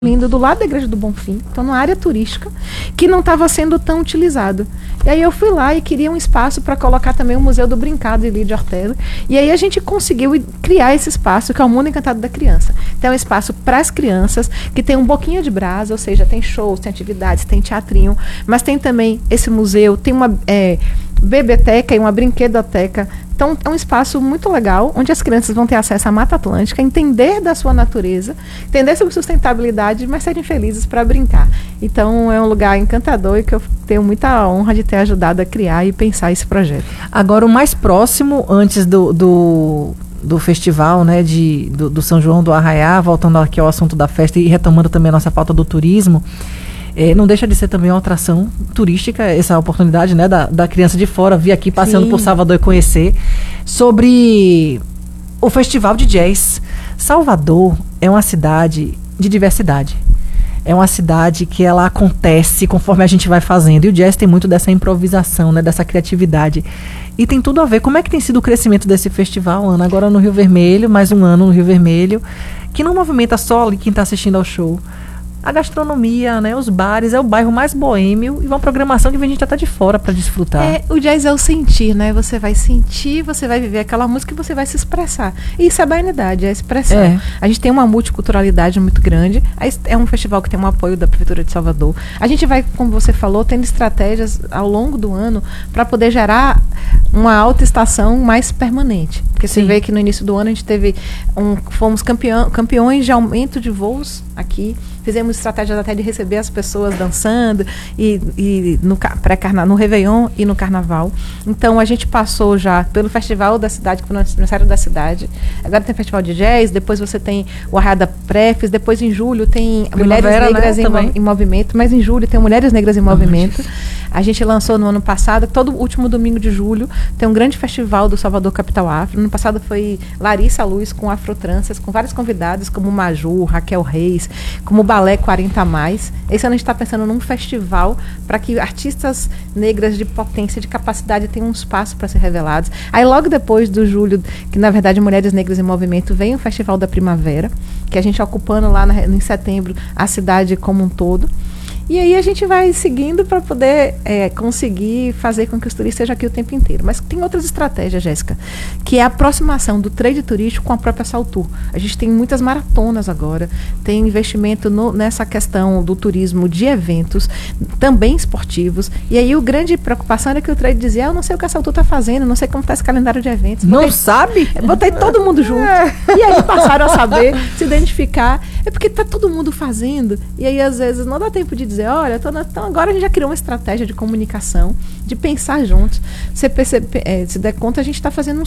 lindo do lado da Igreja do Bonfim, então numa área turística que não estava sendo tão utilizado. E aí eu fui lá e queria um espaço para colocar também o Museu do Brincado de Lídia Ortega. E aí a gente conseguiu criar esse espaço que é o Mundo Encantado da Criança. Então é um espaço para as crianças que tem um boquinha de brasa, ou seja, tem shows, tem atividades, tem teatrinho, mas tem também esse museu, tem uma bebeteca e uma brinquedoteca. Então, é um espaço muito legal, onde as crianças vão ter acesso à Mata Atlântica, entender da sua natureza, entender sobre sustentabilidade, mas serem felizes para brincar. Então, é um lugar encantador e que eu tenho muita honra de ter ajudado a criar e pensar esse projeto. Agora, o mais próximo, antes do festival, né, do São João do Arraiá, voltando aqui ao assunto da festa e retomando também a nossa pauta do turismo, não deixa de ser também uma atração turística, essa oportunidade, né, da criança de fora vir aqui passeando por Salvador e conhecer, sobre o Festival de Jazz. Salvador é uma cidade de diversidade. É uma cidade que ela acontece conforme a gente vai fazendo. E o jazz tem muito dessa improvisação, né, dessa criatividade. E tem tudo a ver. Como é que tem sido o crescimento desse festival, Ana? Agora no Rio Vermelho, mais um ano no Rio Vermelho, que não movimenta só ali quem está assistindo ao show. A gastronomia, né, os bares, é o bairro mais boêmio e uma programação que vem gente até de fora para desfrutar. O jazz é o sentir, né? Você vai sentir, você vai viver aquela música e você vai se expressar. E isso é baianidade, é a expressão. A gente tem uma multiculturalidade muito grande. É um festival que tem um apoio da Prefeitura de Salvador. A gente vai, como você falou, tendo estratégias ao longo do ano para poder gerar uma alta estação mais permanente. Porque você vê que no início do ano a gente teve fomos campeões de aumento de voos aqui. Fizemos estratégias até de receber as pessoas dançando e no Réveillon e no Carnaval. Então a gente passou já pelo Festival da Cidade, que foi no aniversário da cidade. Agora tem Festival de Jazz, depois você tem o Arraiá da Prefes, depois em julho tem Mulheres Negras, né, em Movimento, mas em julho tem Mulheres Negras em Movimento. A gente lançou no ano passado, todo último domingo de julho, tem um grande festival do Salvador Capital Afro. No ano passado foi Larissa Luz com Afrotranças, com vários convidados, como Maju, Raquel Reis, como Balé 40 Mais. Esse ano a gente está pensando num festival para que artistas negras de potência, de capacidade tenham um espaço para ser revelados. Aí logo depois do julho, que na verdade Mulheres Negras em Movimento, vem o Festival da Primavera, que a gente ocupando lá em setembro a cidade como um todo. E aí a gente vai seguindo para poder conseguir fazer com que os turistas estejam aqui o tempo inteiro. Mas tem outras estratégias, Jéssica, que é a aproximação do trade turístico com a própria Saltur. A gente tem muitas maratonas agora, tem investimento nessa questão do turismo de eventos, também esportivos. E aí a grande preocupação era que o trade dizia, eu não sei o que a Saltur está fazendo, não sei como está esse calendário de eventos. Sabe? Botei todo mundo junto. E aí passaram a saber, se identificar. É porque está todo mundo fazendo. E aí às vezes não dá tempo de dizer, olha, então agora a gente já criou uma estratégia de comunicação, de pensar juntos. Você se der conta, a gente está fazendo um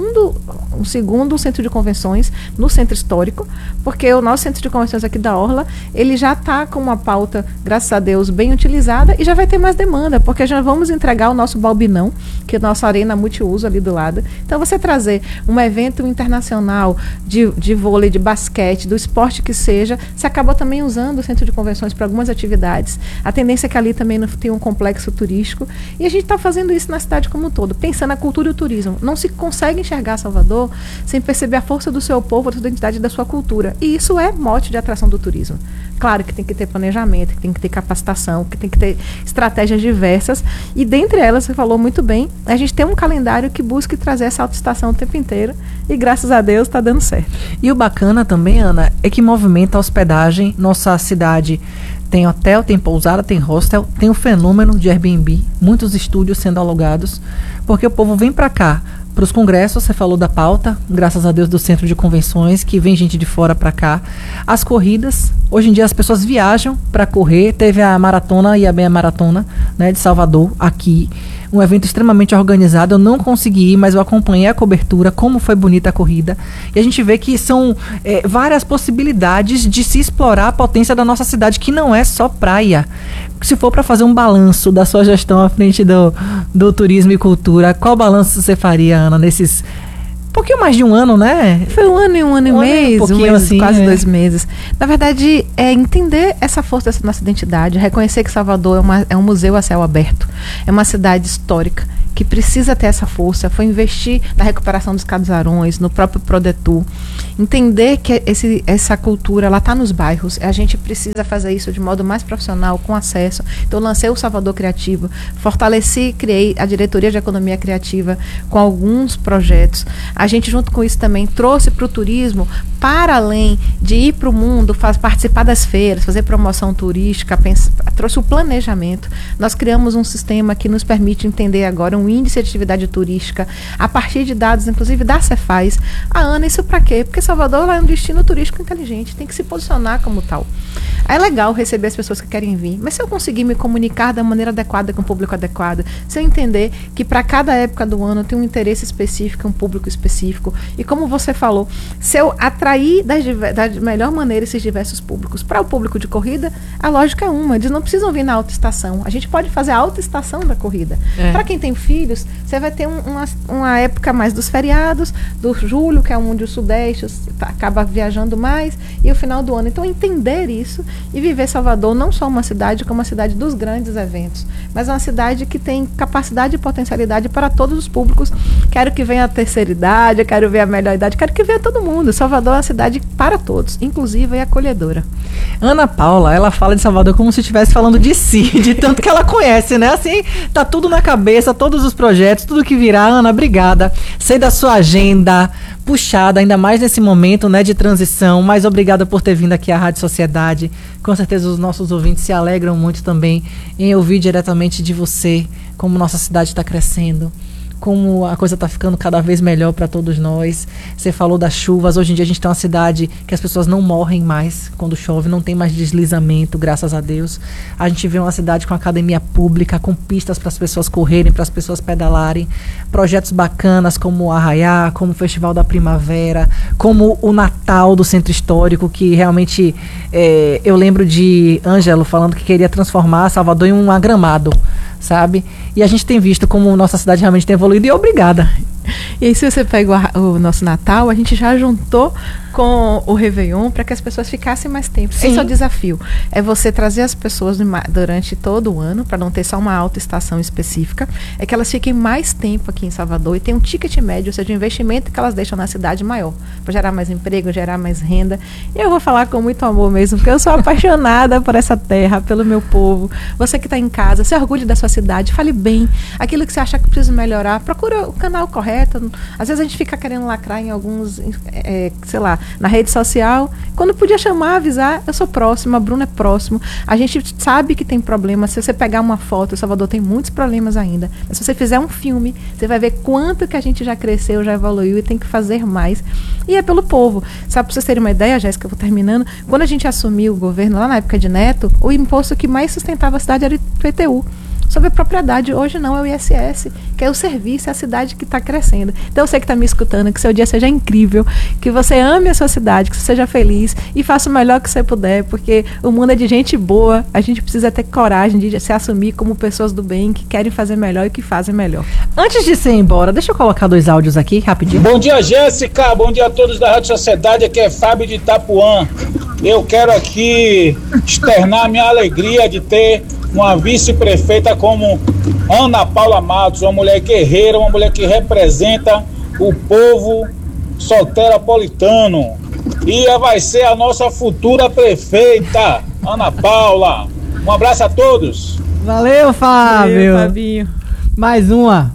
segundo centro de convenções no centro histórico, porque o nosso centro de convenções aqui da Orla, ele já está com uma pauta, graças a Deus, bem utilizada e já vai ter mais demanda, porque já vamos entregar o nosso Balbinão, que é a nossa arena multiuso ali do lado. Então você trazer um evento internacional de vôlei, de basquete, do esporte que seja, você acaba também usando o centro de convenções para algumas atividades. A tendência é que ali também tem um complexo turístico e a gente está fazendo isso na cidade como um todo, pensando na cultura e o turismo. Não se consegue enxergar Salvador sem perceber a força do seu povo, a sua identidade e da sua cultura. E isso é mote de atração do turismo. Claro que tem que ter planejamento, que tem que ter capacitação, que tem que ter estratégias diversas e dentre elas, você falou muito bem, a gente tem um calendário que busca trazer essa autoestação o tempo inteiro e graças a Deus está dando certo. E o bacana também, Ana, é que movimenta a hospedagem. Nossa cidade tem hotel, tem pousada, tem hostel, tem o fenômeno de Airbnb, muitos estúdios sendo alugados, porque o povo vem para cá, para os congressos, você falou da pauta, graças a Deus do centro de convenções, que vem gente de fora para cá. As corridas, hoje em dia as pessoas viajam para correr, teve a maratona e a meia maratona, né, de Salvador, aqui, um evento extremamente organizado. Eu não consegui ir, mas eu acompanhei a cobertura, como foi bonita a corrida, e a gente vê que são várias possibilidades de se explorar a potência da nossa cidade, que não é só praia. Se for para fazer um balanço da sua gestão à frente do turismo e cultura, qual balanço você faria, Ana, nesses pouquinho mais de um ano, né? Foi um ano e mês, assim, quase 2 meses. Na verdade, é entender essa força dessa nossa identidade, reconhecer que Salvador é um museu a céu aberto, é uma cidade histórica que precisa ter essa força, foi investir na recuperação dos casarões, no próprio Prodetur, entender que essa cultura ela está nos bairros, a gente precisa fazer isso de modo mais profissional, com acesso. Então, lancei o Salvador Criativo, fortaleci, criei a diretoria de economia criativa com alguns projetos. A gente, junto com isso, também trouxe para o turismo, para além de ir para o mundo, participar das feiras, fazer promoção turística, trouxe o planejamento. Nós criamos um sistema que nos permite entender agora um índice de atividade turística a partir de dados, inclusive da Cefaz. Ana, isso para quê? Porque Salvador é um destino turístico inteligente, tem que se posicionar como tal. É legal receber as pessoas que querem vir, mas se eu conseguir me comunicar da maneira adequada com o público adequado, se eu entender que para cada época do ano tem um interesse específico, um público específico, e como você falou, se eu atrair da melhor maneira esses diversos públicos, para o público de corrida, a lógica é uma, eles não precisam vir na alta estação, a gente pode fazer a alta estação da corrida. Para quem tem filhos, você vai ter uma época mais dos feriados, do julho, que é onde o Sudeste acaba viajando mais, e o final do ano. Então, entender isso e viver Salvador não só uma cidade como uma cidade dos grandes eventos, mas uma cidade que tem capacidade e potencialidade para todos os públicos. Quero que venha a terceira idade, eu quero ver a melhor idade, quero que venha todo mundo. Salvador é uma cidade para todos, inclusiva e acolhedora. Ana Paula, ela fala de Salvador como se estivesse falando de si, de tanto que ela conhece, né? Assim, tá tudo na cabeça, todos os projetos, tudo que virá. Ana, obrigada. Sei da sua agenda puxada, ainda mais nesse momento, né, de transição, mas obrigada por ter vindo aqui à Rádio Sociedade. Com certeza os nossos ouvintes se alegram muito também em ouvir diretamente de você como nossa cidade está crescendo, como a coisa está ficando cada vez melhor para todos nós. Você falou das chuvas. Hoje em dia a gente tem uma cidade que as pessoas não morrem mais quando chove, não tem mais deslizamento, graças a Deus. A gente vê uma cidade com academia pública, com pistas para as pessoas correrem, para as pessoas pedalarem, projetos bacanas como o Arraiá, como o Festival da Primavera, como o Natal do Centro Histórico, que realmente eu lembro de Ângelo falando que queria transformar Salvador em um agramado, sabe? E a gente tem visto como nossa cidade realmente tem evoluído, e obrigada. E aí, se você pega o nosso Natal, a gente já juntou com o Réveillon para que as pessoas ficassem mais tempo. Sim. Esse é o desafio. É você trazer as pessoas durante todo o ano, para não ter só uma alta estação específica, é que elas fiquem mais tempo aqui em Salvador e tem um ticket médio, ou seja, o investimento que elas deixam na cidade maior, para gerar mais emprego, gerar mais renda. E eu vou falar com muito amor mesmo, porque eu sou apaixonada por essa terra, pelo meu povo. Você que está em casa, se orgulhe da sua cidade, fale bem. Aquilo que você acha que precisa melhorar, procura o canal correto. Às vezes a gente fica querendo lacrar em alguns, sei lá, na rede social, quando podia chamar, avisar. Eu sou próxima, a Bruna é próximo, a gente sabe que tem problema. Se você pegar uma foto, Salvador tem muitos problemas ainda, mas se você fizer um filme, você vai ver quanto que a gente já cresceu, já evoluiu e tem que fazer mais, e é pelo povo. Sabe, pra vocês terem uma ideia, Jéssica, eu vou terminando, quando a gente assumiu o governo, lá na época de Neto, o imposto que mais sustentava a cidade era o IPTU, sobre propriedade. Hoje não, é o ISS, que é o serviço, é a cidade que está crescendo. Então, você que está me escutando, que seu dia seja incrível, que você ame a sua cidade, que você seja feliz e faça o melhor que você puder, porque o mundo é de gente boa, a gente precisa ter coragem de se assumir como pessoas do bem, que querem fazer melhor e que fazem melhor. Antes de você ir embora, deixa eu colocar 2 áudios aqui, rapidinho. Bom dia, Jéssica, bom dia a todos da Rádio Sociedade, aqui é Fábio de Itapuã. Eu quero aqui externar a minha alegria de ter uma vice-prefeita como Ana Paula Matos, uma mulher guerreira, uma mulher que representa o povo soteropolitano. E vai ser a nossa futura prefeita, Ana Paula. Um abraço a todos. Valeu, Fábio. Valeu, Fabinho. Mais uma.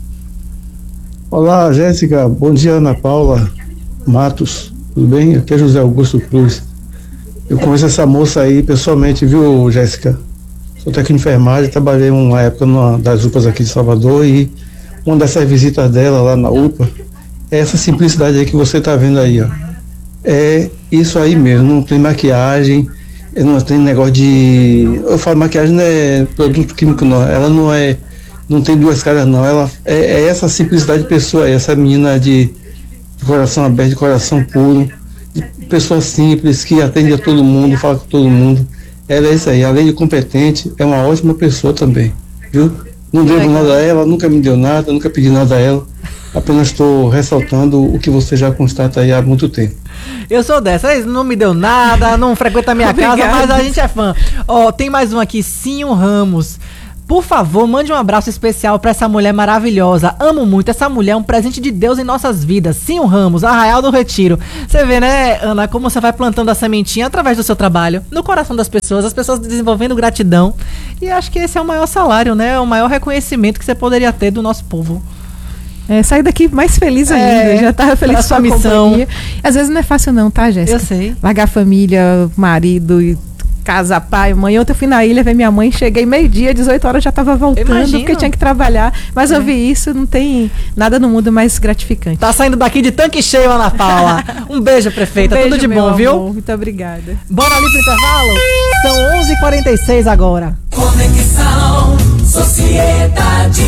Olá, Jéssica. Bom dia, Ana Paula Matos. Tudo bem? Aqui é José Augusto Cruz. Eu conheço essa moça aí pessoalmente, viu, Jéssica? Sou técnico de enfermagem, trabalhei uma época numa das UPAs aqui de Salvador, e uma dessas visitas dela lá na UPA é essa simplicidade aí que você está vendo aí, ó. É isso aí mesmo, não tem maquiagem, não tem negócio de... Eu falo maquiagem, não é produto químico não, ela não tem 2 caras não, ela é essa simplicidade de pessoa aí, essa menina de coração aberto, de coração puro, de pessoa simples, que atende a todo mundo, fala com todo mundo. Ela é isso aí, além de competente, é uma ótima pessoa também, viu? Não devo nada a ela, nunca me deu nada, nunca pedi nada a ela, apenas estou ressaltando o que você já constata aí há muito tempo. Eu sou dessa, não me deu nada, não frequenta a minha casa, mas a gente é fã. Ó, tem mais um aqui, Cinho Ramos. Por favor, mande um abraço especial pra essa mulher maravilhosa. Amo muito. Essa mulher é um presente de Deus em nossas vidas. Sim, Ramos, Arraial do Retiro. Você vê, né, Ana, como você vai plantando a sementinha através do seu trabalho, no coração das pessoas, as pessoas desenvolvendo gratidão. E acho que esse é o maior salário, né? O maior reconhecimento que você poderia ter do nosso povo. Sair daqui mais feliz ainda. Já tava feliz com a sua missão. Às vezes não é fácil não, tá, Jéssica? Eu sei. Largar a família, marido e casa, pai, mãe. Ontem eu fui na ilha ver minha mãe, cheguei meio-dia, 18 horas já tava voltando, porque tinha que trabalhar. Mas eu vi isso, não tem nada no mundo mais gratificante. Tá saindo daqui de tanque cheio, Ana Paula. Um beijo, prefeita. Tudo de bom, viu? Muito obrigada. Bora ali pro intervalo? São 11h46 agora. Conexão Sociedade.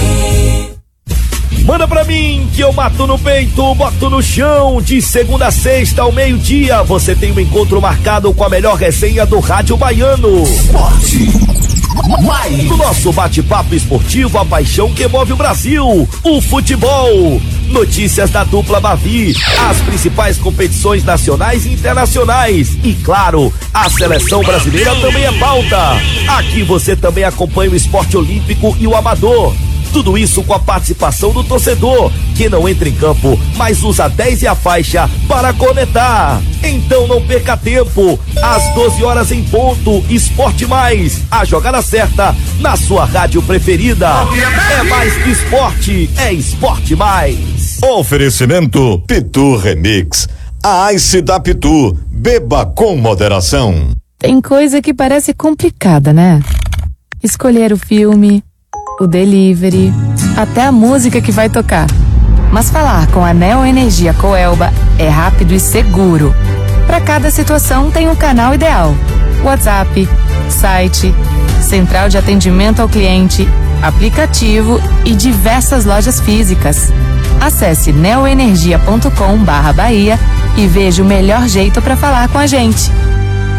Manda pra mim que eu mato no peito, boto no chão. De segunda a sexta ao meio-dia, você tem um encontro marcado com a melhor resenha do rádio baiano. Esporte. No nosso bate-papo esportivo, a paixão que move o Brasil, o futebol. Notícias da dupla Bavi, as principais competições nacionais e internacionais. E claro, a seleção brasileira também é pauta. Aqui você também acompanha o esporte olímpico e o amador. Tudo isso com a participação do torcedor, que não entra em campo, mas usa 10 e a faixa para conectar. Então não perca tempo. Às 12 horas em ponto, Esporte Mais, a jogada certa na sua rádio preferida. É mais que esporte, é Esporte Mais. Oferecimento Pitu Remix. A Ice da Pitu. Beba com moderação. Tem coisa que parece complicada, né? Escolher o filme, o delivery, até a música que vai tocar. Mas falar com a Neoenergia Coelba é rápido e seguro. Para cada situação tem um canal ideal. WhatsApp, site, central de atendimento ao cliente, aplicativo e diversas lojas físicas. Acesse neoenergia.com/Bahia e veja o melhor jeito para falar com a gente.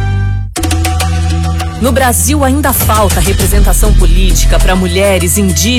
No Brasil ainda falta representação política para mulheres indígenas